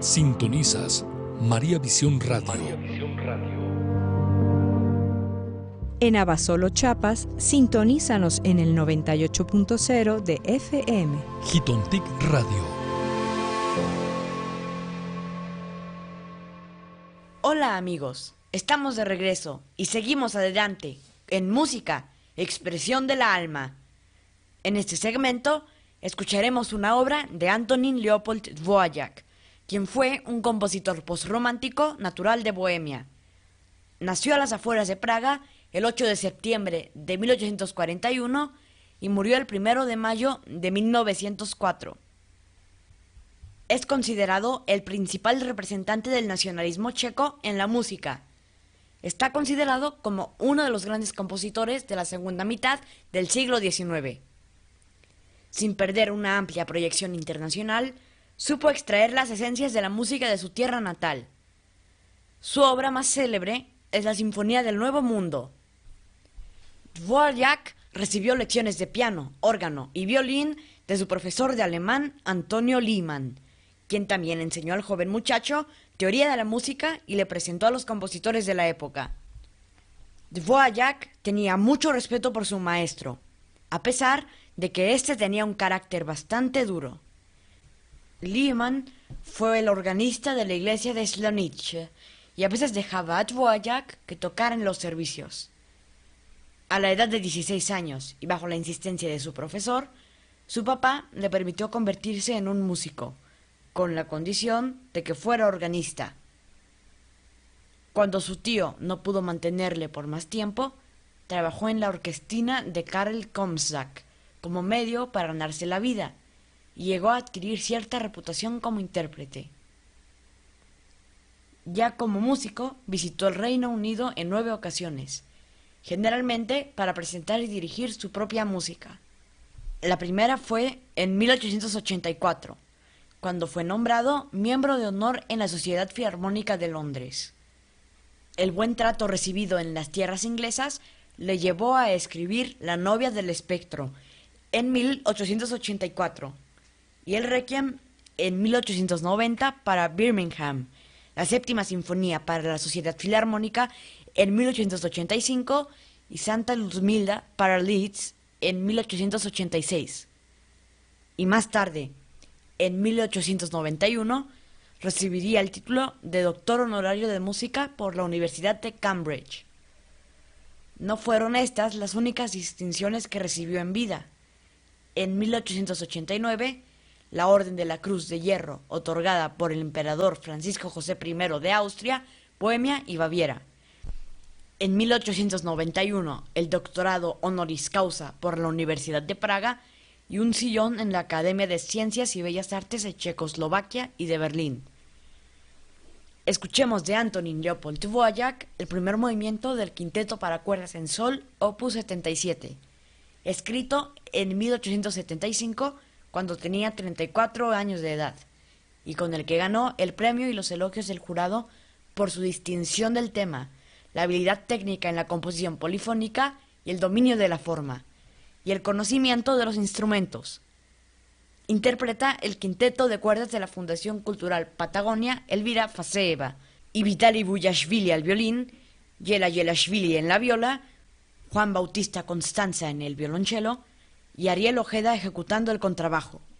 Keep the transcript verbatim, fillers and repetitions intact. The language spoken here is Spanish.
Sintonizas María Visión Radio. María Visión Radio. En Abasolo, Chiapas, sintonízanos en el noventa y ocho punto cero de F M. Jitontic Radio. Hola amigos, estamos de regreso y seguimos adelante en música, expresión de la alma. En este segmento escucharemos una obra de Antonín Leopold Dvořák, quien fue un compositor posromántico natural de Bohemia. Nació a las afueras de Praga el ocho de septiembre de mil ochocientos cuarenta y uno y murió el primero de mayo de mil novecientos cuatro. Es considerado el principal representante del nacionalismo checo en la música. Está considerado como uno de los grandes compositores de la segunda mitad del siglo diecinueve. Sin perder una amplia proyección internacional, supo extraer las esencias de la música de su tierra natal. Su obra más célebre es la Sinfonía del Nuevo Mundo. Dvořák recibió lecciones de piano, órgano y violín de su profesor de alemán Antonio Lehmann, quien también enseñó al joven muchacho teoría de la música y le presentó a los compositores de la época. Dvořák tenía mucho respeto por su maestro, a pesar de que éste tenía un carácter bastante duro. Lehmann fue el organista de la iglesia de Slonice y a veces dejaba a Dvořák que tocara en los servicios. A la edad de dieciséis años y bajo la insistencia de su profesor, su papá le permitió convertirse en un músico, con la condición de que fuera organista. Cuando su tío no pudo mantenerle por más tiempo, trabajó en la orquestina de Karel Komzak como medio para ganarse la vida, y llegó a adquirir cierta reputación como intérprete. Ya como músico, visitó el Reino Unido en nueve ocasiones, generalmente para presentar y dirigir su propia música. La primera fue en mil ochocientos ochenta y cuatro, cuando fue nombrado miembro de honor en la Sociedad Filarmónica de Londres. El buen trato recibido en las tierras inglesas le llevó a escribir La novia del espectro en mil ochocientos ochenta y cuatro y el Requiem en mil ochocientos noventa para Birmingham, la séptima sinfonía para la Sociedad Filarmónica en mil ochocientos ochenta y cinco y Santa Ludmila para Leeds en mil ochocientos ochenta y seis. Y más tarde, en mil ochocientos noventa y uno, recibiría el título de doctor honorario de música por la Universidad de Cambridge. No fueron estas las únicas distinciones que recibió en vida. En mil ochocientos ochenta y nueve, la Orden de la Cruz de Hierro, otorgada por el emperador Francisco José primero de Austria, Bohemia y Baviera. En mil ochocientos noventa y uno, el doctorado honoris causa por la Universidad de Praga y un sillón en la Academia de Ciencias y Bellas Artes de Checoslovaquia y de Berlín. Escuchemos de Antonín Leopold Dvořák el primer movimiento del Quinteto para cuerdas en sol, opus setenta y siete, escrito en mil ochocientos setenta y cinco, cuando tenía treinta y cuatro años de edad, y con el que ganó el premio y los elogios del jurado por su distinción del tema, la habilidad técnica en la composición polifónica y el dominio de la forma, y el conocimiento de los instrumentos. Interpreta el quinteto de cuerdas de la Fundación Cultural Patagonia Elvira Faseeva y Vitali Buyashvili al violín, Yela Yelashvili en la viola, Juan Bautista Constanza en el violonchelo y Ariel Ojeda ejecutando el contrabajo.